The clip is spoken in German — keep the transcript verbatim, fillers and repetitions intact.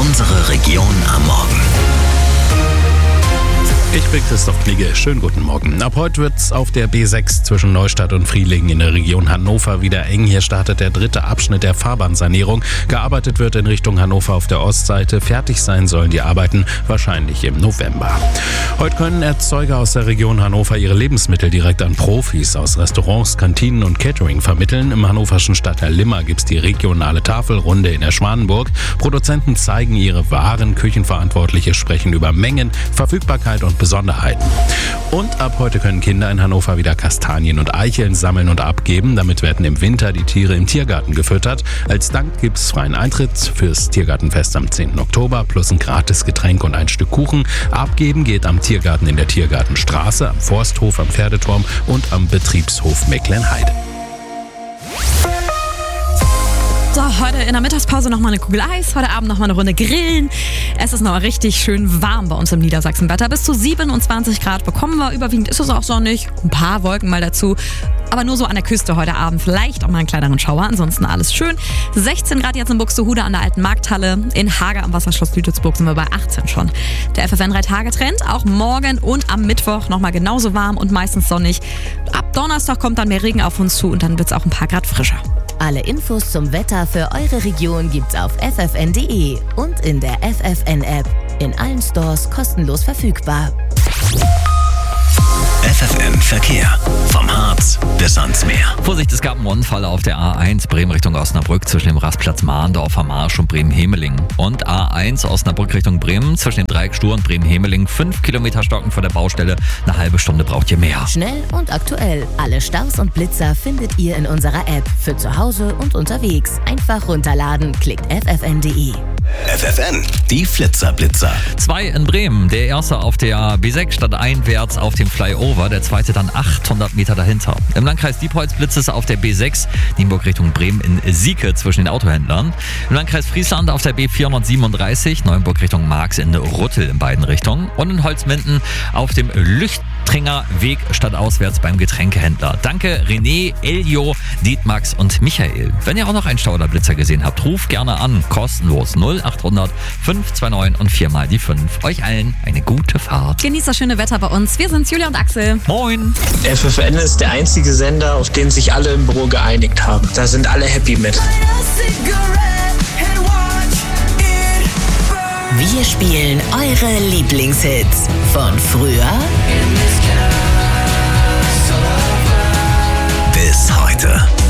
Unsere Region am Morgen. Ich bin Christoph Knigge. Schönen guten Morgen. Ab heute wird es auf der B sechs zwischen Neustadt und Frielingen in der Region Hannover wieder eng. Hier startet der dritte Abschnitt der Fahrbahnsanierung. Gearbeitet wird in Richtung Hannover auf der Ostseite. Fertig sein sollen die Arbeiten wahrscheinlich im November. Heute können Erzeuger aus der Region Hannover ihre Lebensmittel direkt an Profis aus Restaurants, Kantinen und Catering vermitteln. Im hannoverschen Stadtteil Limmer gibt es die regionale Tafelrunde in der Schwanenburg. Produzenten zeigen ihre Waren, Küchenverantwortliche sprechen über Mengen, Verfügbarkeit und Besonderheiten. Und ab heute können Kinder in Hannover wieder Kastanien und Eicheln sammeln und abgeben. Damit werden im Winter die Tiere im Tiergarten gefüttert. Als Dank gibt es freien Eintritt fürs Tiergartenfest am zehnten Oktober plus ein gratis Getränk und ein Stück Kuchen. Abgeben geht am Tiergarten in der Tiergartenstraße, am Forsthof, am Pferdeturm und am Betriebshof Mecklenheide. So, heute in der Mittagspause nochmal eine Kugel Eis, heute Abend nochmal eine Runde Grillen. Es ist noch richtig schön warm bei uns im Niedersachsenwetter. Bis zu siebenundzwanzig Grad bekommen wir. Überwiegend ist es auch sonnig. Ein paar Wolken mal dazu. Aber nur so an der Küste heute Abend. Vielleicht auch mal einen kleineren Schauer. Ansonsten alles schön. sechzehn Grad jetzt in Buxtehude an der alten Markthalle. In Hager am Wasserschloss Lütelsburg sind wir bei achtzehn schon. Der F F N drei Tage Trend. Auch morgen und am Mittwoch nochmal genauso warm und meistens sonnig. Ab Donnerstag kommt dann mehr Regen auf uns zu und dann wird es auch ein paar Grad frischer. Alle Infos zum Wetter für eure Region gibt's auf f f n punkt d e und in der F F N-App. In allen Stores kostenlos verfügbar. F F N Verkehr. Vom Harz bis ans Meer. Vorsicht, es gab einen Unfall auf der A eins Bremen Richtung Osnabrück zwischen dem Rastplatz Mahndorfer Marsch und Bremen-Hemeling. Und A eins Osnabrück Richtung Bremen zwischen dem Dreieck Stur und Bremen-Hemeling. Fünf Kilometer Stocken vor der Baustelle. Eine halbe Stunde braucht ihr mehr. Schnell und aktuell. Alle Staus und Blitzer findet ihr in unserer App. Für zu Hause und unterwegs. Einfach runterladen. Klickt f f n punkt d e. F F N, die Flitzer-Blitzer. Zwei in Bremen. Der erste auf der B sechs statt einwärts auf dem Flyover. Der zweite dann achthundert Meter dahinter. Im Landkreis Diepholz blitzt es auf der B sechs, Nienburg Richtung Bremen in Sieke zwischen den Autohändlern. Im Landkreis Friesland auf der B vierhundertsiebenunddreißig, Neuenburg Richtung Marx in Ruttel in beiden Richtungen. Und in Holzminden auf dem Lüchtringer Weg stadtauswärts beim Getränkehändler. Danke René, Elio, Dietmax und Michael. Wenn ihr auch noch einen Stau oder Blitzer gesehen habt, ruft gerne an. Kostenlos null achthundert fünf zwei neun und vier mal die fünf. Euch allen eine gute Fahrt. Genießt das schöne Wetter bei uns. Wir sind's, Julia und Axel. Moin! F F N ist der einzige Sender, auf den sich alle im Büro geeinigt haben. Da sind alle happy mit. Wir spielen eure Lieblingshits von früher Bis heute.